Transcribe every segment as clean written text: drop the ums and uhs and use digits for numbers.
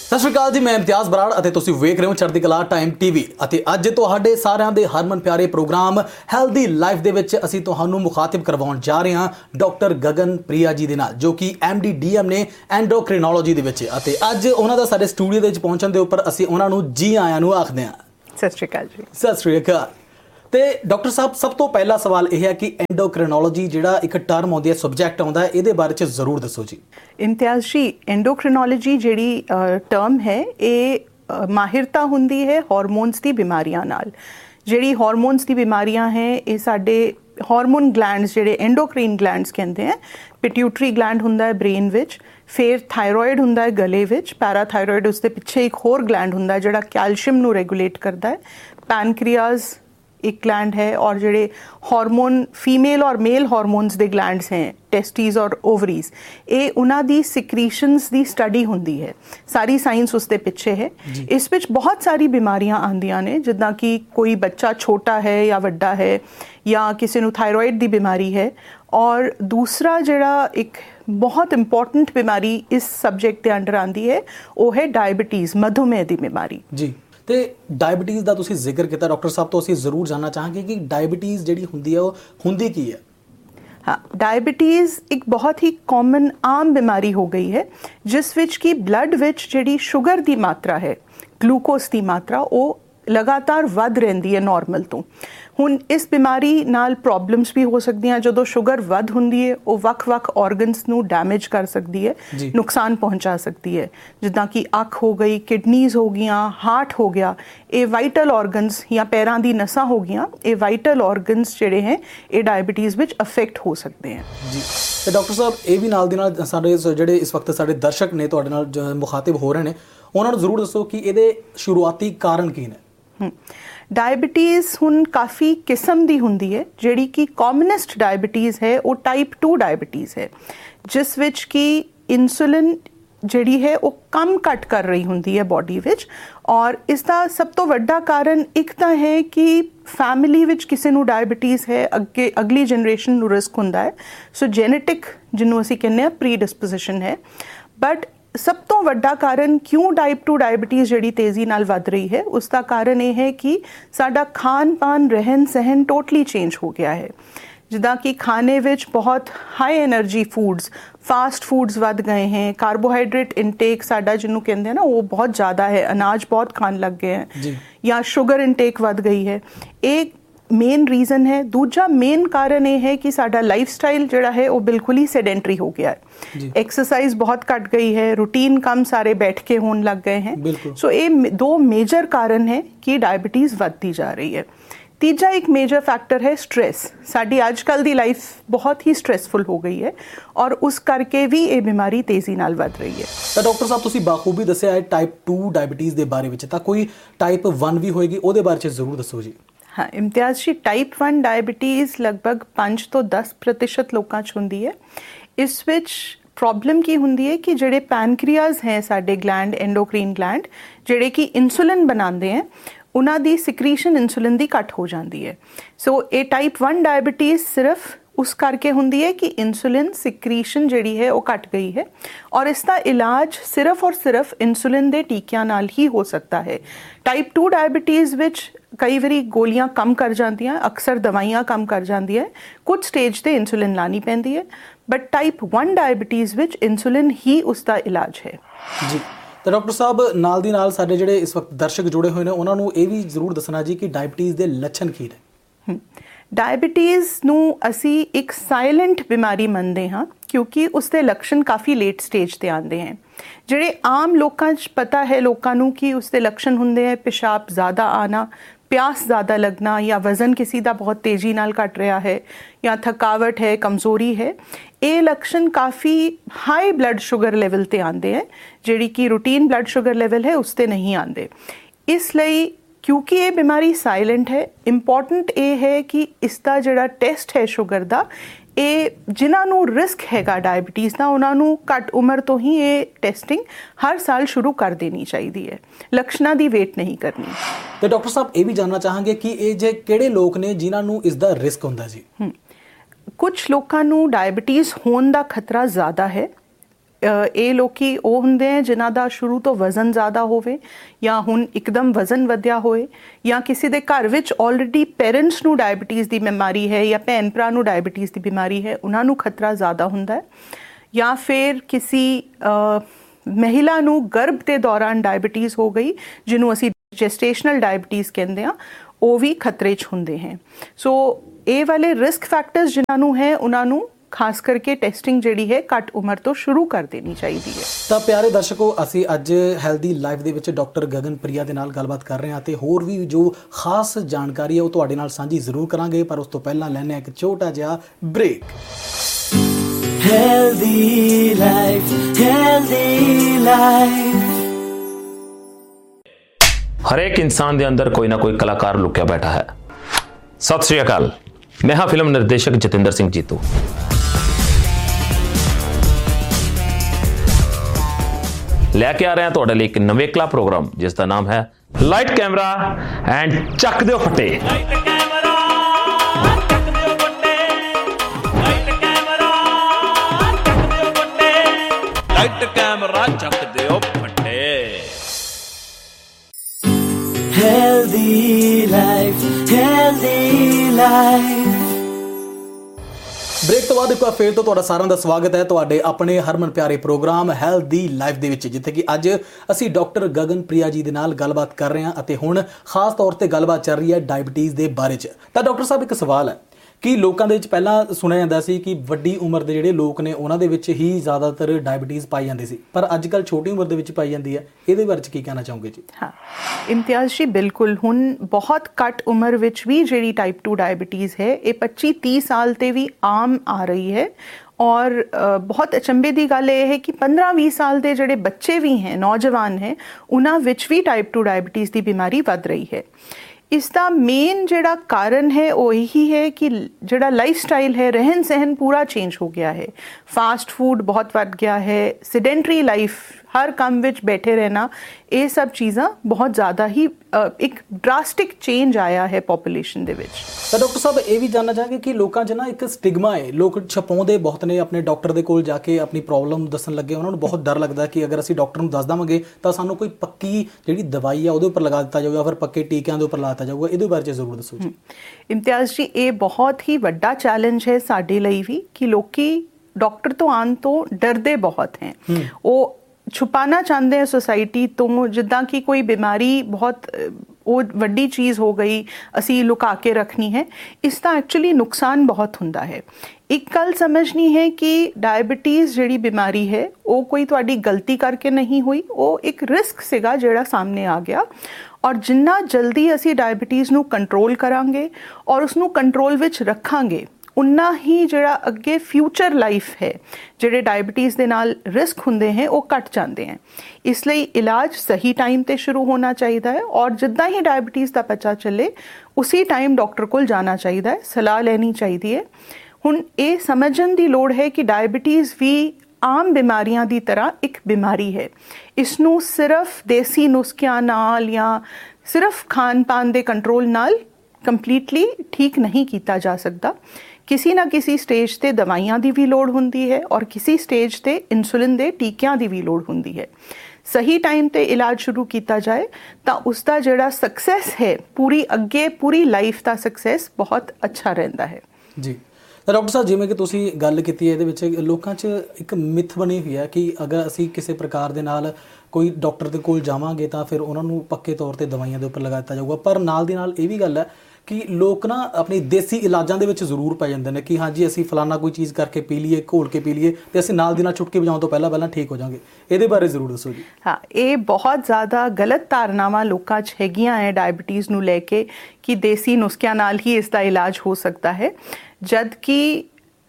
ਸਤਿ ਸ਼੍ਰੀ ਅਕਾਲ ਜੀ, ਮੈਂ ਇਮਤਿਆਜ਼ ਬਰਾੜ ਅਤੇ ਤੁਸੀਂ ਵੇਖ ਰਹੇ ਹੋ ਚੜ੍ਹਦੀ ਕਲਾ ਟਾਈਮ ਟੀਵੀ ਅਤੇ ਅੱਜ ਤੁਹਾਡੇ ਸਾਰਿਆਂ ਦੇ ਹਰਮਨ ਪਿਆਰੇ ਪ੍ਰੋਗਰਾਮ ਹੈਲਦੀ ਲਾਈਫ ਦੇ ਵਿੱਚ ਅਸੀਂ ਤੁਹਾਨੂੰ ਮੁਖਾਤਿਬ ਕਰਵਾਉਣ ਜਾ ਰਹੇ ਹਾਂ ਡਾਕਟਰ ਗਗਨ ਪ੍ਰਿਆ ਜੀ ਦੇ ਨਾਲ, ਜੋ ਕਿ MD DM ਨੇ ਐਂਡੋਕ੍ਰਿਨੋਲੋਜੀ ਦੇ ਵਿੱਚ ਅਤੇ ਅੱਜ ਉਹਨਾਂ ਦਾ ਸਾਡੇ ਸਟੂਡੀਓ ਦੇ ਵਿੱਚ ਪਹੁੰਚਣ ਦੇ ਉੱਪਰ ਅਸੀਂ ਉਹਨਾਂ ਨੂੰ ਜੀ ਆਇਆਂ ਨੂੰ ਆਖਦੇ ਹਾਂ। ਸਤਿ ਸ਼੍ਰੀ ਅਕਾਲ ਜੀ। ਸਤਿ ਸ਼੍ਰੀ ਅਕਾਲ। ਤੇ ਡਾਕਟਰ ਸਾਹਿਬ, ਸਭ ਤੋਂ ਪਹਿਲਾ ਸਵਾਲ ਇਹ ਹੈ ਕਿ ਐਂਡੋਕ੍ਰਿਨੋਲੋਜੀ ਜਿਹੜਾ ਇੱਕ ਟਰਮ ਆਉਂਦੀ ਹੈ, ਸਬਜੈਕਟ ਆਉਂਦਾ ਹੈ, ਇਹਦੇ ਬਾਰੇ 'ਚ ਜ਼ਰੂਰ ਦੱਸੋ ਜੀ। ਇਮਤਿਆਜ਼ ਜੀ, ਐਂਡੋਕ੍ਰਿਨੋਲੋਜੀ ਜਿਹੜੀ ਟਰਮ ਹੈ ਇਹ ਮਾਹਿਰਤਾ ਹੁੰਦੀ ਹੈ ਹਾਰਮੋਨਸ ਦੀ ਬਿਮਾਰੀਆਂ ਨਾਲ। ਜਿਹੜੀ ਹਾਰਮੋਨਸ ਦੀ ਬਿਮਾਰੀਆਂ ਹੈ ਇਹ ਸਾਡੇ ਹਾਰਮੋਨ ਗਲੈਂਡਸ ਜਿਹੜੇ ਐਂਡੋਕ੍ਰੀਨ ਗਲੈਂਡਸ ਕਹਿੰਦੇ ਆ। ਪਿਟਿਊਟਰੀ ਗਲੈਂਡ ਹੁੰਦਾ ਹੈ ਬ੍ਰੇਨ ਵਿੱਚ, ਫਿਰ ਥਾਇਰੋਇਡ ਹੁੰਦਾ ਹੈ ਗਲੇ ਵਿੱਚ, ਪੈਰਾਥਾਇਰੋਇਡ ਉਸ ਦੇ ਪਿੱਛੇ ਇੱਕ ਹੋਰ ਗਲੈਂਡ ਹੁੰਦਾ ਜਿਹੜਾ ਕੈਲਸ਼ੀਅਮ ਨੂੰ ਰੈਗੂਲੇਟ ਕਰਦਾ ਹੈ, ਪੈਨਕ੍ਰੀਆਸ एक ग्लैंड है, और जेडे हार्मोन फीमेल और मेल हार्मोन्स दे ग्लैंड्स हैं टेस्टीज और ओवरीज, ये उन्हां दी सिक्रीशनस दी स्टडी हुंदी है। सारी साइंस उस दे पिछे है। इस विच बहुत सारी बीमारियां आंदियां ने, जिद्दां कि कोई बच्चा छोटा है या वड्डा है या किसी नूं थायरॉइड दी बीमारी है, और दूसरा जिहड़ा एक बहुत इंपॉर्टेंट बीमारी इस सब्जेक्ट के अंडर आंदी है वो है डायबिटीज़, मधुमेह दी बीमारी जी। ਤੇ ਡਾਇਬਟੀਜ਼ ਦਾ ਤੁਸੀਂ ਜ਼ਿਕਰ ਕੀਤਾ ਡਾਕਟਰ ਸਾਹਿਬ, ਤੋਂ ਅਸੀਂ ਜ਼ਰੂਰ ਜਾਣਨਾ ਚਾਹਾਂਗੇ ਕਿ ਡਾਇਬਟੀਜ਼ ਜਿਹੜੀ ਹੁੰਦੀ ਹੈ ਉਹ ਹੁੰਦੀ ਕੀ ਹੈ। हाँ, डायबिटीज़ एक बहुत ही कॉमन आम बीमारी हो गई है जिस विच की ब्लड विच जिहड़ी शुगर दी मात्रा है, ग्लूकोज दी मात्रा वो लगातार वध रहिंदी है नॉर्मल तो। हुण इस बीमारी नाल प्रॉब्लम्स भी हो सकदियां। जदों शुगर वध हुंदी है वो वख-वख ऑर्गनस नूं डैमेज कर सकदी है, नुकसान पहुंचा सकती है, जिद्दां कि अख हो गई, किडनीज़ हो गईयां, हार्ट हो गया। ये वाइटल ऑर्गनस या पैरां दी नसां हो गईयां, ये वाइटल ऑर्गनस जिहड़े हैं ये डायबिटीज़ विच अफेक्ट हो सकते हैं जी। तो डॉक्टर साहब ये भी नाल दी नाल साडे जिहड़े इस वक्त साडे दर्शक ने तुहाडे नाल मुखातिब हो रहे हैं, उन्हां नूं जरूर दसो कि इहदे शुरुआती कारण की ने। डायबिटीज़ हुण काफ़ी किस्म दी हुंदी है। जिहड़ी कि कॉमनेस्ट डायबिटीज़ है वो टाइप 2 डायबिटीज़ है, जिस विच कि इंसुलिन जिहड़ी है वो कम घट कर रही हुंदी है बॉडी विच। और इसका सब तो वड्डा कारण एक तो है कि फैमिली विच किसी नूं डायबिटीज़ है, अगे अगली जनरेशन नूं रिस्क हुंदा है। सो जेनेटिक जिन्हों असीं कहने प्री डिस्पोजिशन है। बट सब तो वड्डा कारण क्यों टाइप 2 डायबिटीज़ जिहड़ी तेज़ी नाल वध रही है, उसका कारण ये है कि साडा खान पान रहन सहन टोटली चेंज हो गया है। जिद्दां कि खाने विच बहुत high energy foods, fast foods वध गए हैं, कार्बोहाइड्रेट इनटेक साडा जिन्हों कहते हैं ना वो बहुत ज़्यादा है, अनाज बहुत खान लग गए हैं, या शुगर इनटेक वध गई है। एक मेन रीज़न है। दूजा मेन कारण ये है कि साडा लाइफस्टाइल जिहड़ा है वो बिल्कुल ही सेडेंटरी हो गया है। एक्सरसाइज बहुत घट गई है, रूटीन कम सारे बैठ के होने लग गए हैं। सो ये दो मेजर कारण है कि डायबिटीज़ बढ़ती जा रही है। तीजा एक मेजर फैक्टर है स्ट्रेस। साडी आजकल दी लाइफ बहुत ही स्ट्रेसफुल हो गई है और उस करके भी ये बीमारी तेज़ी नाल वध रही है। तो डॉक्टर साहब तुसीं बाखूबी दस्सिया है टाइप 2 डायबिटीज़ दे बारे विच, तां कोई टाइप 1 भी होएगी, उहदे बारे च जरूर दसो जी। हाँ, इम्तियाज़ जी, टाइप 1 डायबिटीज़ लगभग 5 ਤੋਂ 10% लोगों च हुंदी है। इस विच प्रॉब्लम की हुंदी है कि जिहड़े पैनक्रियाज हैं साडे ग्लैंड, एंडोक्रीन ग्लैंड, जिहड़े कि इंसुलिन बनाते हैं, उन्हां दी सिक्रीशन इंसुलिन दी घट हो जाती है। सो ये टाइप 1 डायबिटीज़ सिर्फ उस करके हुंदी है कि इंसुलिन सिक्रीशन जिहड़ी है वो घट गई है, और इसका इलाज सिर्फ और सिर्फ इंसुलिन दे टीकियां नाल ही हो सकता है। टाइप 2 डायबिटीज़ विच कई बारी गोलियां कम कर जांदियां, अक्सर दवाइयां कम कर जांदियां, कुछ स्टेज ते इंसुलिन लानी पैंदी है। But type 1 diabetes which insulin ही उसका इलाज है जी। तो डॉक्टर साहब नाल दी नाल साडे जिहड़े इस वक्त दर्शक जुड़े हुए हैं उन्हां नूं ये भी जरूर दसना जी कि डायबिटीज़ दे लक्षण की ने। डायबिटीज़ नूं असी एक साइलेंट बीमारी मनते हाँ, क्योंकि उसके लक्षण काफ़ी लेट स्टेज ते आते हैं। जिहड़े आम लोकां च पता है लोकां नूं कि उसके लक्षण हुंदे हैं पेशाब ज़्यादा आना, प्यास ज़्यादा लगना, या वज़न किसी का बहुत तेज़ी नाल घट रहा है, या थकावट है, कमज़ोरी है। ये लक्षण काफ़ी हाई ब्लड शुगर लेवल ते आते हैं, जिहड़ी कि रूटीन ब्लड शुगर लेवल है उसते नहीं आते। इसलिए क्योंकि ये बीमारी साइलेंट है, इंपॉर्टेंट ये है कि इसका जिहड़ा टेस्ट है शुगर का, ये जिन्होंने रिस्क हैगा डायबिटीज़ का उन्होंने घट उम्र तो ही ये टेस्टिंग हर साल शुरू कर देनी चाहिए है, लक्षणों की वेट नहीं करनी। तो डॉक्टर साहब ये भी जानना चाहेंगे कि ये जे किहड़े लोग ने जिन्होंने इसका रिस्क हुंदा जी। कुछ लोगों को डायबिटीज़ होने का खतरा ज़्यादा है, ਇਹ ਲੋਕੀ ਉਹ ਹੁੰਦੇ ਹੈ ਜਿਨ੍ਹਾਂ ਦਾ ਸ਼ੁਰੂ ਤੋਂ ਵਜ਼ਨ ਜ਼ਿਆਦਾ ਹੋਵੇ ਜਾਂ ਹੁਣ ਇੱਕਦਮ ਵਜ਼ਨ ਵਧਿਆ ਹੋਏ ਜਾਂ ਕਿਸੇ ਦੇ ਘਰ ਵਿੱਚ ਆਲਰੇਡੀ ਪੇਰੈਂਟਸ ਨੂੰ ਡਾਇਬਟੀਜ਼ ਦੀ ਬਿਮਾਰੀ ਹੈ ਜਾਂ ਭੈਣ ਭਰਾ ਨੂੰ ਡਾਇਬਟੀਜ਼ ਦੀ ਬਿਮਾਰੀ ਹੈ, ਉਹਨਾਂ ਨੂੰ ਖਤਰਾ ਜ਼ਿਆਦਾ ਹੁੰਦਾ ਹੈ। ਜਾਂ ਫਿਰ ਕਿਸੇ ਮਹਿਲਾ ਨੂੰ ਗਰਭ ਦੇ ਦੌਰਾਨ ਡਾਇਬਟੀਜ਼ ਹੋ ਗਈ, ਜਿਹਨੂੰ ਅਸੀਂ ਜੈਸਟੇਸ਼ਨਲ ਡਾਇਬਟੀਜ਼ ਕਹਿੰਦੇ ਹਾਂ, ਉਹ ਵੀ ਖਤਰੇ 'ਚ ਹੁੰਦੇ ਹੈ। ਸੋ ਇਹ ਵਾਲੇ ਰਿਸਕ ਫੈਕਟਰਸ ਜਿਨ੍ਹਾਂ ਨੂੰ ਹੈ ਉਹਨਾਂ ਨੂੰ ਖਾਸ ਕਰਕੇ ਟੈਸਟਿੰਗ ਜਿਹੜੀ ਹੈ ਘੱਟ ਉਮਰ ਤੋਂ ਸ਼ੁਰੂ ਕਰ ਦੇਣੀ ਚਾਹੀਦੀ ਹੈ। ਤਾਂ ਪਿਆਰੇ ਦਰਸ਼ਕੋ, ਅਸੀਂ ਅੱਜ ਹੈਲਦੀ ਲਾਈਫ ਦੇ ਵਿੱਚ ਡਾਕਟਰ ਗਗਨ ਪ੍ਰਿਆ ਦੇ ਨਾਲ ਗੱਲਬਾਤ ਕਰ ਰਹੇ ਹਾਂ ਤੇ ਹੋਰ ਵੀ ਜੋ ਖਾਸ ਜਾਣਕਾਰੀ ਹੈ ਉਹ ਤੁਹਾਡੇ ਨਾਲ ਸਾਂਝੀ ਜ਼ਰੂਰ ਕਰਾਂਗੇ, ਪਰ ਉਸ ਤੋਂ ਪਹਿਲਾਂ ਲੈਣੇ ਆ ਇੱਕ ਛੋਟਾ ਜਿਹਾ break. Healthy life, healthy life। हर एक इंसान के अंदर कोई ना कोई कलाकार लुकिया बैठा है। सत श्री अकाल, मैं हाँ फिल्म निर्देशक जतिंदर सिंह जीतू। लैके आ रहे हैं तुहाडे लई एक नवेकला प्रोग्राम जिसका नाम है लाइट कैमरा एंड चक दिओ फट्टे। लाइट कैमरा चक दिओ फटे। Healthy life, healthy life। Break ਤੋਂ ਬਾਅਦ ਇੱਕ ਵਾਰ ਫੇਰ ਤੋਂ ਤੁਹਾਡਾ ਸਾਰਿਆਂ ਦਾ ਸਵਾਗਤ ਹੈ ਤੁਹਾਡੇ ਆਪਣੇ ਹਰਮਨ ਪਿਆਰੇ ਪ੍ਰੋਗਰਾਮ ਹੈਲਦੀ ਲਾਈਫ ਦੇ ਵਿੱਚ, ਜਿੱਥੇ ਕਿ ਅੱਜ ਅਸੀਂ ਡਾਕਟਰ ਗਗਨ ਪ੍ਰਿਆ ਜੀ ਦੇ ਨਾਲ ਗੱਲਬਾਤ ਕਰ ਰਹੇ ਹਾਂ ਅਤੇ ਹੁਣ ਖਾਸ ਤੌਰ ਤੇ ਗੱਲਬਾਤ ਚੱਲ ਰਹੀ ਹੈ ਡਾਇਬਟੀਜ਼ ਦੇ ਬਾਰੇ 'ਚ। ਤਾਂ ਡਾਕਟਰ ਸਾਹਿਬ, ਇੱਕ ਸਵਾਲ ਹੈ ਕਿ ਲੋਕਾਂ ਦੇ ਵਿੱਚ ਪਹਿਲਾਂ ਸੁਣਿਆ ਜਾਂਦਾ ਸੀ ਕਿ ਵੱਡੀ ਉਮਰ ਦੇ ਜਿਹੜੇ ਲੋਕ ਨੇ ਉਹਨਾਂ ਦੇ ਵਿੱਚ ਹੀ ਜ਼ਿਆਦਾਤਰ ਡਾਇਬਟੀਜ਼ ਪਾਈ ਜਾਂਦੀ ਸੀ, ਪਰ ਅੱਜ ਕੱਲ੍ਹ ਛੋਟੀ ਉਮਰ ਦੇ ਵਿੱਚ ਪਾਈ ਜਾਂਦੀ ਹੈ। ਇਹਦੇ ਬਾਰੇ 'ਚ ਕੀ ਕਹਿਣਾ ਚਾਹੋਗੇ ਜੀ? ਹਾਂ ਇਮਤਿਆਜ਼ ਜੀ, ਬਿਲਕੁਲ ਹੁਣ ਬਹੁਤ ਘੱਟ ਉਮਰ ਵਿੱਚ ਵੀ ਜਿਹੜੀ ਟਾਈਪ 2 ਡਾਇਬਟੀਜ਼ ਹੈ ਇਹ 25-30 ਸਾਲ 'ਤੇ ਵੀ ਆਮ ਆ ਰਹੀ ਹੈ। ਔਰ ਬਹੁਤ ਅਚੰਭੇ ਦੀ ਗੱਲ ਇਹ ਹੈ ਕਿ 15-20 ਸਾਲ ਦੇ ਜਿਹੜੇ ਬੱਚੇ ਵੀ ਹੈ, ਨੌਜਵਾਨ ਹੈ, ਉਹਨਾਂ ਵਿੱਚ ਵੀ ਟਾਈਪ 2 ਡਾਇਬਟੀਜ਼ ਦੀ ਬਿਮਾਰੀ ਵੱਧ ਰਹੀ ਹੈ। ਇਸ ਦਾ ਮੇਨ ਜਿਹੜਾ ਕਾਰਨ ਹੈ ਉਹ ਇਹੀ ਹੈ ਕਿ ਜਿਹੜਾ ਲਾਈਫ ਸਟਾਈਲ ਹੈ, ਰਹਿਣ ਸਹਿਣ ਪੂਰਾ ਚੇਂਜ ਹੋ ਗਿਆ ਹੈ। ਫਾਸਟ ਫੂਡ ਬਹੁਤ ਵੱਧ ਗਿਆ ਹੈ, ਸਿਡੈਂਟਰੀ ਲਾਈਫ, ਹਰ ਕੰਮ ਵਿੱਚ ਬੈਠੇ ਰਹਿਣਾ, ਇਹ ਸਭ ਚੀਜ਼ਾਂ ਬਹੁਤ ਜ਼ਿਆਦਾ ਹੀ ਇੱਕ ਡਰਾਸਟਿਕ ਚੇਂਜ ਆਇਆ ਹੈ ਪੋਪੂਲੇਸ਼ਨ ਦੇ ਵਿੱਚ। ਤਾਂ ਡਾਕਟਰ ਸਾਹਿਬ, ਇਹ ਵੀ ਜਾਣਨਾ ਚਾਹਾਂਗੇ ਕਿ ਲੋਕਾਂ 'ਚ ਨਾ ਇੱਕ ਸਟਿਗਮਾ ਹੈ, ਲੋਕ ਛਪਾਉਂਦੇ ਬਹੁਤ ਨੇ ਆਪਣੇ ਡਾਕਟਰ ਦੇ ਕੋਲ ਜਾ ਕੇ ਆਪਣੀ ਪ੍ਰੋਬਲਮ ਦੱਸਣ ਲੱਗੇ। ਉਹਨਾਂ ਨੂੰ ਬਹੁਤ ਡਰ ਲੱਗਦਾ ਕਿ ਅਗਰ ਅਸੀਂ ਡਾਕਟਰ ਨੂੰ ਦੱਸ ਦੇਵਾਂਗੇ ਤਾਂ ਸਾਨੂੰ ਕੋਈ ਪੱਕੀ ਜਿਹੜੀ ਦਵਾਈ ਆ ਉਹਦੇ ਉੱਪਰ ਲਗਾ ਦਿੱਤਾ ਜਾਊਗਾ, ਫਿਰ ਪੱਕੇ ਟੀਕਿਆਂ ਦੇ ਉੱਪਰ ਲਾ ਦਿੱਤਾ ਜਾਊਗਾ। ਇਹਦੇ ਬਾਰੇ 'ਚ ਜ਼ਰੂਰ ਦੱਸੋ ਜੀ। ਇਮਤਿਆਜ਼ ਜੀ, ਇਹ ਬਹੁਤ ਹੀ ਵੱਡਾ ਚੈਲੰਜ ਹੈ ਸਾਡੇ ਲਈ ਵੀ ਕਿ ਲੋਕੀ ਡਾਕਟਰ ਤੋਂ ਆਉਣ ਤੋਂ ਡਰਦੇ ਬਹੁਤ ਹੈ। ਉਹ ਛੁਪਾਣਾ ਚਾਹੁੰਦੇ ਹੈ ਸੋਸਾਇਟੀ ਤੋਂ, ਜਿੱਦਾਂ ਕਿ ਕੋਈ ਬਿਮਾਰੀ ਬਹੁਤ ਉਹ ਵੱਡੀ ਚੀਜ਼ ਹੋ ਗਈ, ਅਸੀਂ ਲੁਕਾ ਕੇ ਰੱਖਣੀ ਹੈ। ਇਸ ਦਾ ਐਕਚੁਅਲੀ ਨੁਕਸਾਨ ਬਹੁਤ ਹੁੰਦਾ ਹੈ। ਇੱਕ ਗੱਲ ਸਮਝਣੀ ਹੈ ਕਿ ਡਾਇਬਟੀਜ਼ ਜਿਹੜੀ ਬਿਮਾਰੀ ਹੈ ਉਹ ਕੋਈ ਤੁਹਾਡੀ ਗਲਤੀ ਕਰਕੇ ਨਹੀਂ ਹੋਈ, ਉਹ ਇੱਕ ਰਿਸਕ ਸੀਗਾ ਜਿਹੜਾ ਸਾਹਮਣੇ ਆ ਗਿਆ। ਔਰ ਜਿੰਨਾ ਜਲਦੀ ਅਸੀਂ ਡਾਇਬਟੀਜ਼ ਨੂੰ ਕੰਟਰੋਲ ਕਰਾਂਗੇ ਔਰ ਉਸਨੂੰ ਕੰਟਰੋਲ ਵਿੱਚ ਰੱਖਾਂਗੇ, ਉਨਾ ਹੀ ਜਿਹੜਾ ਅੱਗੇ ਫਿਊਚਰ ਲਾਈਫ ਹੈ, ਜਿਹੜੇ ਡਾਇਬਟੀਜ਼ ਦੇ ਨਾਲ ਰਿਸਕ ਹੁੰਦੇ ਹੈ ਉਹ ਘਟ ਜਾਂਦੇ ਹੈ। ਇਸ ਲਈ ਇਲਾਜ ਸਹੀ ਟਾਈਮ ਤੇ ਸ਼ੁਰੂ ਹੋਣਾ ਚਾਹੀਦਾ ਹੈ ਔਰ ਜਿੱਦਾਂ ਹੀ ਡਾਇਬਟੀਜ਼ ਦਾ ਪਤਾ ਚੱਲੇ ਉਸੇ ਟਾਈਮ ਡਾਕਟਰ ਕੋਲ ਜਾਣਾ ਚਾਹੀਦਾ ਹੈ, ਸਲਾਹ ਲੈਣੀ ਚਾਹੀਦੀ ਹੈ। ਹੁਣ ਇਹ ਸਮਝਣ ਦੀ ਲੋੜ ਹੈ ਕਿ ਡਾਇਬਟੀਜ਼ ਵੀ ਆਮ ਬਿਮਾਰੀਆਂ ਦੀ ਤਰ੍ਹਾਂ ਇੱਕ ਬਿਮਾਰੀ ਹੈ। ਇਸ ਨੂੰ ਸਿਰਫ ਦੇਸੀ ਨੁਸਖਿਆਂ ਨਾਲ ਜਾਂ ਸਿਰਫ ਖਾਣ ਪਾਨ ਦੇ ਕੰਟਰੋਲ ਨਾਲ ਕੰਪਲੀਟਲੀ ਠੀਕ ਨਹੀਂ ਕੀਤਾ ਜਾ ਸਕਦਾ। ਕਿਸੇ ਨਾ ਕਿਸੇ ਸਟੇਜ ਤੇ ਦਵਾਈਆਂ ਦੀ ਵੀ ਲੋੜ ਹੁੰਦੀ ਹੈ ਔਰ ਕਿਸੇ ਸਟੇਜ ਤੇ ਇਨਸੂਲਿਨ ਦੇ ਟੀਕਿਆਂ ਦੀ ਵੀ ਲੋੜ ਹੁੰਦੀ ਹੈ। ਸਹੀ ਟਾਈਮ ਤੇ ਇਲਾਜ ਸ਼ੁਰੂ ਕੀਤਾ ਜਾਏ ਤਾਂ ਉਸ ਦਾ ਜਿਹੜਾ ਸਕਸੈਸ ਹੈ, ਪੂਰੀ ਲਾਈਫ ਦਾ ਸਕਸੈਸ ਬਹੁਤ ਅੱਛਾ ਰਹਿੰਦਾ ਹੈ ਜੀ। ਤਾਂ ਡਾਕਟਰ ਸਾਹਿਬ, ਜਿਵੇਂ ਕਿ ਤੁਸੀਂ ਗੱਲ ਕੀਤੀ ਹੈ, ਇਹਦੇ ਵਿੱਚ ਲੋਕਾਂ 'ਚ ਇੱਕ ਮਿਥ ਬਣੀ ਹੋਈ ਹੈ ਕਿ ਅਗਰ ਅਸੀਂ ਕਿਸੇ ਪ੍ਰਕਾਰ ਦੇ ਨਾਲ ਕੋਈ ਡਾਕਟਰ ਦੇ ਕੋਲ ਜਾਵਾਂਗੇ ਤਾਂ ਫਿਰ ਉਹਨਾਂ ਨੂੰ ਪੱਕੇ ਤੌਰ ਤੇ ਦਵਾਈਆਂ ਦੇ ਉੱਪਰ ਲਗਾ ਦਿੱਤਾ ਜਾਊਗਾ। ਪਰ ਨਾਲ ਦੀ ਨਾਲ ਇਹ ਵੀ ਗੱਲ ਹੈ ਕਿ ਲੋਕ ਨਾ ਆਪਣੀ ਦੇਸੀ ਇਲਾਜਾਂ ਦੇ ਵਿੱਚ ਜ਼ਰੂਰ ਪੈ ਜਾਂਦੇ ਨੇ ਕਿ ਹਾਂਜੀ ਅਸੀਂ ਫਲਾਨਾ ਕੋਈ ਚੀਜ਼ ਕਰਕੇ ਪੀ ਲਈਏ, ਘੋਲ ਕੇ ਪੀ ਲਈਏ ਤੇ ਅਸੀਂ ਨਾਲ ਦੀ ਨਾਲ ਚੁਟਕੀ ਵਜਾਉਣ ਤੋਂ ਪਹਿਲਾਂ ਠੀਕ ਹੋ ਜਾਵਾਂਗੇ। ਇਹਦੇ ਬਾਰੇ ਜ਼ਰੂਰ ਦੱਸੋ ਜੀ। ਹਾਂ, ਇਹ ਬਹੁਤ ਜ਼ਿਆਦਾ ਗਲਤ ਧਾਰਨਾਵਾਂ ਲੋਕਾਂ 'ਚ ਹੈਗੀਆਂ ਹੈ ਡਾਇਬਟੀਜ਼ ਨੂੰ ਲੈ ਕੇ ਕਿ ਦੇਸੀ ਨੁਸਖਿਆਂ ਨਾਲ ਹੀ ਇਸ ਦਾ ਇਲਾਜ ਹੋ ਸਕਦਾ ਹੈ, ਜਦ ਕਿ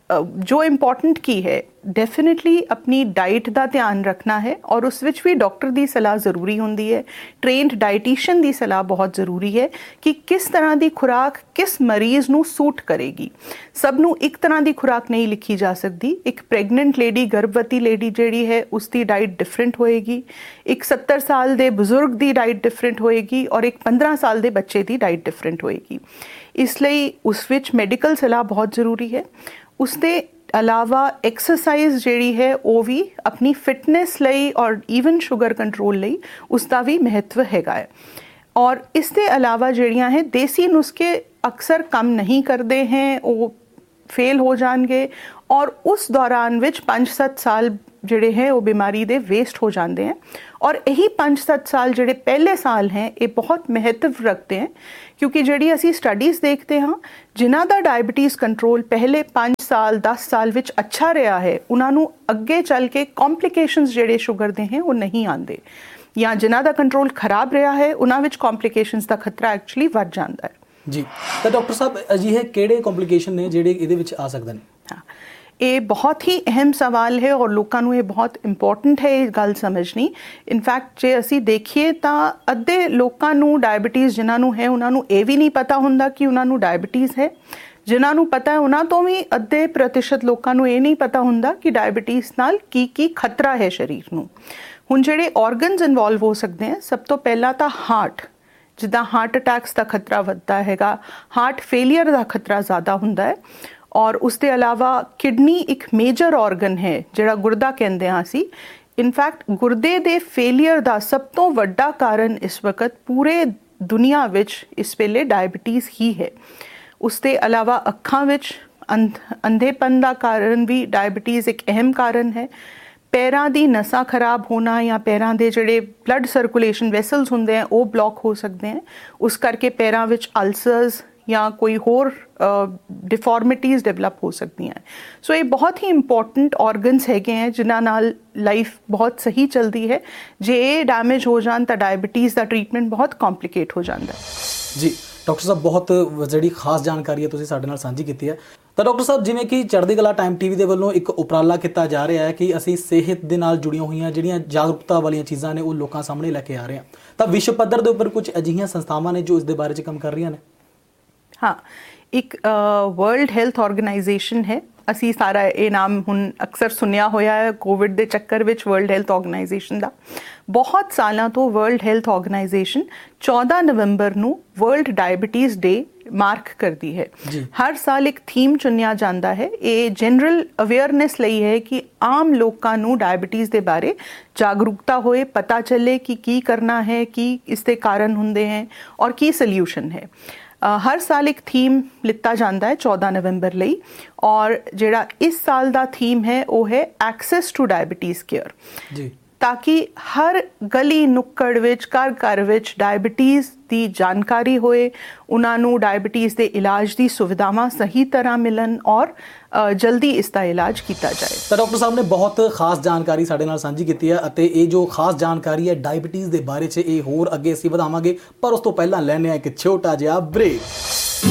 ਜੋ ਇੰਪੋਰਟੈਂਟ ਕੀ ਹੈ, ਡੈਫੀਨੇਟਲੀ ਆਪਣੀ ਡਾਈਟ ਦਾ ਧਿਆਨ ਰੱਖਣਾ ਹੈ ਔਰ ਉਸ ਵਿੱਚ ਵੀ ਡਾਕਟਰ ਦੀ ਸਲਾਹ ਜ਼ਰੂਰੀ ਹੁੰਦੀ ਹੈ। ਟ੍ਰੇਨਡ ਡਾਈਟੀਸ਼ੀਅਨ ਦੀ ਸਲਾਹ ਬਹੁਤ ਜ਼ਰੂਰੀ ਹੈ ਕਿ ਕਿਸ ਤਰ੍ਹਾਂ ਦੀ ਖੁਰਾਕ ਕਿਸ ਮਰੀਜ਼ ਨੂੰ ਸੂਟ ਕਰੇਗੀ। ਸਭ ਨੂੰ ਇੱਕ ਤਰ੍ਹਾਂ ਦੀ ਖੁਰਾਕ ਨਹੀਂ ਲਿਖੀ ਜਾ ਸਕਦੀ। ਇੱਕ ਪ੍ਰੈਗਨੈਂਟ ਲੇਡੀ, ਗਰਭਵਤੀ ਲੇਡੀ ਜਿਹੜੀ ਹੈ, ਉਸ ਦੀ ਡਾਈਟ ਡਿਫਰੈਂਟ ਹੋਏਗੀ। ਇੱਕ 70 ਸਾਲ ਦੇ ਬਜ਼ੁਰਗ ਦੀ ਡਾਈਟ ਡਿਫਰੈਂਟ ਹੋਏਗੀ ਔਰ ਇੱਕ 15 ਸਾਲ ਦੇ ਬੱਚੇ ਦੀ ਡਾਈਟ ਡਿਫਰੈਂਟ ਹੋਏਗੀ। ਇਸ ਲਈ ਉਸ ਵਿੱਚ ਮੈਡੀਕਲ ਸਲਾਹ ਬਹੁਤ ਜ਼ਰੂਰੀ ਹੈ। ਉਸਦੇ अलावा एक्सरसाइज ਜਿਹੜੀ ਹੈ ਉਹ ਵੀ ਆਪਣੀ ਫਿਟਨੈਸ ਲਈ ਔਰ ਈਵਨ ਸ਼ੂਗਰ ਕੰਟਰੋਲ ਲਈ ਉਸ ਦਾ ਵੀ ਮਹੱਤਵ ਹੈਗਾ ਹੈ। ਔਰ ਇਸ ਦੇ ਇਲਾਵਾ ਜਿਹੜੀਆਂ ਹੈ ਦੇਸੀ ਨੁਸਖੇ ਅਕਸਰ ਕੰਮ ਨਹੀਂ ਕਰਦੇ हैं, ਉਹ ਫੇਲ ਹੋ ਜਾਣਗੇ ਔਰ ਉਸ ਦੌਰਾਨ ਵਿੱਚ 5-7 ਸਾਲ ਜਿਹੜੇ ਹੈ ਉਹ ਬਿਮਾਰੀ ਦੇ ਵੇਸਟ ਹੋ ਜਾਂਦੇ हैं। ਔਰ ਇਹੀ 5-7 ਸਾਲ ਜਿਹੜੇ ਪਹਿਲੇ ਸਾਲ ਹੈ ਇਹ ਬਹੁਤ ਮਹੱਤਵ ਰੱਖਦੇ हैं, ਕਿਉਂਕਿ ਜਿਹੜੀ ਅਸੀਂ ਸਟੱਡੀਜ਼ ਦੇਖਦੇ ਹਾਂ ਜਿਨ੍ਹਾਂ ਦਾ ਡਾਇਬਟੀਜ਼ ਕੰਟਰੋਲ ਪਹਿਲੇ 5 ਸਾਲ 10 ਸਾਲ ਵਿੱਚ ਅੱਛਾ ਰਿਹਾ ਹੈ ਉਹਨਾਂ ਨੂੰ ਅੱਗੇ ਚੱਲ ਕੇ ਕੰਪਲਿਕੇਸ਼ਨਸ ਜਿਹੜੇ ਸ਼ੂਗਰ ਦੇ ਹੈ ਉਹ ਨਹੀਂ ਆਉਂਦੇ, ਜਾਂ ਜਿਨ੍ਹਾਂ ਦਾ ਕੰਟਰੋਲ ਖਰਾਬ ਰਿਹਾ ਹੈ ਉਹਨਾਂ ਵਿੱਚ ਕੰਪਲਿਕੇਸ਼ਨਸ ਦਾ ਖਤਰਾ ਐਕਚੁਅਲੀ ਵੱਧ ਜਾਂਦਾ ਹੈ। ਜੀ, ਤਾਂ ਡਾਕਟਰ ਸਾਹਿਬ ਅਜਿਹੇ ਕਿਹੜੇ ਕੰਪਲਿਕੇਸ਼ਨ ਨੇ ਜਿਹੜੇ ਇਹਦੇ ਵਿੱਚ ਆ ਸਕਦੇ ਨੇ? ਹਾਂ, ਇਹ ਬਹੁਤ ਹੀ ਅਹਿਮ ਸਵਾਲ ਹੈ ਔਰ ਲੋਕਾਂ ਨੂੰ ਇਹ ਬਹੁਤ ਇੰਪੋਰਟੈਂਟ ਹੈ ਇਹ ਗੱਲ ਸਮਝਣੀ। ਇਨਫੈਕਟ ਜੇ ਅਸੀਂ ਦੇਖੀਏ ਤਾਂ ਅੱਧੇ ਲੋਕਾਂ ਨੂੰ ਡਾਇਬਟੀਜ਼ ਜਿਨ੍ਹਾਂ ਨੂੰ ਹੈ ਉਹਨਾਂ ਨੂੰ ਇਹ ਵੀ ਨਹੀਂ ਪਤਾ ਹੁੰਦਾ ਕਿ ਉਹਨਾਂ ਨੂੰ ਡਾਇਬਟੀਜ਼ ਹੈ। ਜਿਨ੍ਹਾਂ ਨੂੰ ਪਤਾ ਹੈ ਉਹਨਾਂ ਤੋਂ ਵੀ ਅੱਧੇ ਪ੍ਰਤੀਸ਼ਤ ਲੋਕਾਂ ਨੂੰ ਇਹ ਨਹੀਂ ਪਤਾ ਹੁੰਦਾ ਕਿ ਡਾਇਬਟੀਜ਼ ਨਾਲ ਕੀ ਖਤਰਾ ਹੈ ਸਰੀਰ ਨੂੰ। ਹੁਣ ਜਿਹੜੇ ਆਰਗਨਸ ਇਨਵੋਲਵ ਹੋ ਸਕਦੇ ਆ, ਸਭ ਤੋਂ ਪਹਿਲਾਂ ਤਾਂ ਹਾਰਟ, ਜਿੱਦਾਂ ਹਾਰਟ ਅਟੈਕਸ ਦਾ ਖਤਰਾ ਵੱਧਦਾ ਹੈਗਾ, ਹਾਰਟ ਫੇਲੀਅਰ ਦਾ ਖਤਰਾ ਜ਼ਿਆਦਾ ਹੁੰਦਾ ਹੈ। ਔਰ ਉਸ ਦੇ ਇਲਾਵਾ ਕਿਡਨੀ ਇੱਕ ਮੇਜਰ ਆਰਗਨ ਹੈ ਜਿਹੜਾ ਗੁਰਦਾ ਕਹਿੰਦੇ ਹਾਂ ਅਸੀਂ। ਇਨਫੈਕਟ ਗੁਰਦੇ ਦੇ ਫੇਲੀਅਰ ਦਾ ਸਭ ਤੋਂ ਵੱਡਾ ਕਾਰਨ ਇਸ ਵਕਤ ਪੂਰੇ ਦੁਨੀਆ ਵਿੱਚ ਇਸ ਵੇਲੇ ਡਾਇਬਟੀਜ਼ ਹੀ ਹੈ। ਉਸ ਦੇ ਇਲਾਵਾ ਅੱਖਾਂ ਵਿੱਚ ਅੰਧੇਪਨ ਦਾ ਕਾਰਨ ਵੀ ਡਾਇਬਟੀਜ਼ ਇੱਕ ਅਹਿਮ ਕਾਰਨ ਹੈ। ਪੈਰਾਂ ਦੀ ਨਸਾਂ ਖਰਾਬ ਹੋਣਾ ਜਾਂ ਪੈਰਾਂ ਦੇ ਜਿਹੜੇ ਬਲੱਡ ਸਰਕੂਲੇਸ਼ਨ ਵੈਸਲਸ ਹੁੰਦੇ ਆ ਉਹ ਬਲੌਕ ਹੋ ਸਕਦੇ ਆ, ਉਸ ਕਰਕੇ ਪੈਰਾਂ ਵਿੱਚ ਅਲਸਰਸ ਜਾਂ ਕੋਈ ਹੋਰ ਡਿਫਾਰਮਿਟੀਜ਼ ਡਿਵੈਲਪ ਹੋ ਸਕਦੀਆਂ। ਸੋ ਇਹ ਬਹੁਤ ਹੀ ਇੰਪੋਰਟੈਂਟ ਆਰਗਨਸ ਹੈਗੇ ਹੈ ਜਿਨ੍ਹਾਂ ਨਾਲ ਲਾਈਫ ਬਹੁਤ ਸਹੀ ਚੱਲਦੀ ਹੈ। ਜੇ ਇਹ ਡੈਮੇਜ ਹੋ ਜਾਣ ਤਾਂ ਡਾਇਬਟੀਜ਼ ਦਾ ਟ੍ਰੀਟਮੈਂਟ ਬਹੁਤ ਕੰਪਲਿਕੇਟ ਹੋ ਜਾਂਦਾ ਹੈ। ਜੀ ਡਾਕਟਰ ਸਾਹਿਬ, ਬਹੁਤ ਜਿਹੜੀ ਖਾਸ ਜਾਣਕਾਰੀ ਹੈ ਤੁਸੀਂ ਸਾਡੇ ਨਾਲ ਸਾਂਝੀ ਕੀਤੀ ਹੈ। ਤਾਂ ਡਾਕਟਰ ਸਾਹਿਬ, ਜਿਵੇਂ ਕਿ ਚੜ੍ਹਦੀ ਕਲਾ ਟਾਈਮ ਟੀਵੀ ਦੇ ਵੱਲੋਂ ਇੱਕ ਉਪਰਾਲਾ ਕੀਤਾ ਜਾ ਰਿਹਾ ਹੈ ਕਿ ਅਸੀਂ ਸਿਹਤ ਦੇ ਨਾਲ ਜੁੜੀਆਂ ਹੋਈਆਂ ਜਿਹੜੀਆਂ ਜਾਗਰੂਕਤਾ ਵਾਲੀਆਂ ਚੀਜ਼ਾਂ ਨੇ ਉਹ ਲੋਕਾਂ ਸਾਹਮਣੇ ਲੈ ਕੇ ਆ ਰਹੇ ਹਾਂ, ਤਾਂ ਵਿਸ਼ਵ ਪੱਧਰ ਦੇ ਉੱਪਰ ਕੁਝ ਅਜਿਹੀਆਂ ਸੰਸਥਾਵਾਂ ਨੇ ਜੋ ਇਸ ਦੇ ਬਾਰੇ 'ਚ ਕੰਮ ਕਰ ਰਹੀਆਂ ਨੇ? ਹਾਂ, ਇੱਕ ਵਰਲਡ ਹੈਲਥ ਆਰਗੇਨਾਈਜੇਸ਼ਨ ਹੈ। ਅਸੀਂ ਸਾਰਾ ਇਹ ਨਾਮ ਹੁਣ ਅਕਸਰ ਸੁਣਿਆ ਹੋਇਆ ਹੈ ਕੋਵਿਡ ਦੇ ਚੱਕਰ ਵਿੱਚ, ਵਰਲਡ ਹੈਲਥ ਆਰਗੇਨਾਈਜੇਸ਼ਨ ਦਾ। ਬਹੁਤ ਸਾਲਾਂ ਤੋਂ ਵਰਲਡ ਹੈਲਥ ਆਰਗੇਨਾਈਜੇਸ਼ਨ 14 ਨਵੰਬਰ ਨੂੰ ਵਰਲਡ ਡਾਇਬਟੀਜ਼ ਡੇ ਮਾਰਕ ਕਰਦੀ ਹੈ। ਹਰ ਸਾਲ ਇੱਕ ਥੀਮ ਚੁਣਿਆ ਜਾਂਦਾ ਹੈ। ਇਹ ਜਨਰਲ ਅਵੇਅਰਨੈਸ ਲਈ ਹੈ ਕਿ ਆਮ ਲੋਕਾਂ ਨੂੰ ਡਾਇਬਟੀਜ਼ ਦੇ ਬਾਰੇ ਜਾਗਰੂਕਤਾ ਹੋਏ, ਪਤਾ ਚੱਲੇ ਕਿ ਕੀ ਕਰਨਾ ਹੈ, ਕੀ ਇਸ ਦੇ ਕਾਰਨ ਹੁੰਦੇ ਹੈ ਔਰ ਕੀ ਸੋਲਿਊਸ਼ਨ ਹੈ। ਹਰ ਸਾਲ ਇੱਕ ਥੀਮ ਲਿੱਤਾ ਜਾਂਦਾ ਹੈ 14 ਨਵੰਬਰ ਲਈ, ਔਰ ਜਿਹੜਾ ਇਸ ਸਾਲ ਦਾ ਥੀਮ ਹੈ ਉਹ ਹੈ ਐਕਸੈਸ ਟੂ ਡਾਇਬਟੀਜ਼ ਕੇਅਰ, ਤਾਂ ਕਿ ਹਰ ਗਲੀ ਨੁੱਕੜ ਵਿੱਚ, ਘਰ ਘਰ ਵਿੱਚ ਡਾਇਬਟੀਜ਼ ਦੀ ਜਾਣਕਾਰੀ ਹੋਏ, ਉਹਨਾਂ ਨੂੰ ਡਾਇਬਟੀਜ਼ ਦੇ ਇਲਾਜ ਦੀ ਸੁਵਿਧਾਵਾਂ ਸਹੀ ਤਰ੍ਹਾਂ ਮਿਲਣ ਔਰ ਜਲਦੀ ਇਸ ਦਾ ਇਲਾਜ ਕੀਤਾ ਜਾਏ। ਤਾਂ ਡਾਕਟਰ ਸਾਹਿਬ ਨੇ ਬਹੁਤ ਖਾਸ ਜਾਣਕਾਰੀ ਸਾਡੇ ਨਾਲ ਸਾਂਝੀ ਕੀਤੀ ਹੈ ਅਤੇ ਇਹ ਜੋ ਖਾਸ ਜਾਣਕਾਰੀ ਹੈ ਡਾਇਬਟੀਜ਼ ਦੇ ਬਾਰੇ 'ਚ ਇਹ ਹੋਰ ਅੱਗੇ ਅਸੀਂ ਵਧਾਵਾਂਗੇ, ਪਰ ਉਸ ਤੋਂ ਪਹਿਲਾਂ ਲੈਂਦੇ ਹਾਂ ਇੱਕ ਛੋਟਾ ਜਿਹਾ ਬ੍ਰੇਕ।